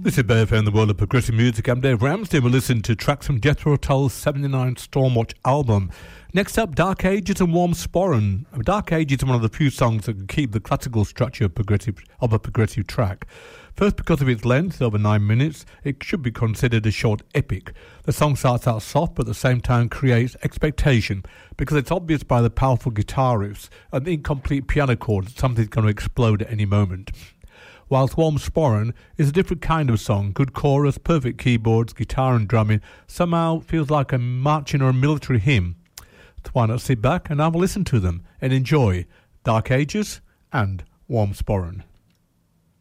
This is Bear in the world of progressive music. I'm Dave Ramsden. We'll listen to tracks from Jethro Tull's 79 Stormwatch album. Next up, Dark Ages and Warm Sporran. Dark Ages is one of the few songs that can keep the classical structure of a progressive track. First, because of its length, over 9 minutes, it should be considered a short epic. The song starts out soft, but at the same time creates expectation, because it's obvious by the powerful guitar riffs and the incomplete piano chords that something's going to explode at any moment. Whilst Warm Sporran is a different kind of song, good chorus, perfect keyboards, guitar and drumming, somehow feels like a marching or a military hymn. So why not sit back and have a listen to them and enjoy Dark Ages and Warm Sporran.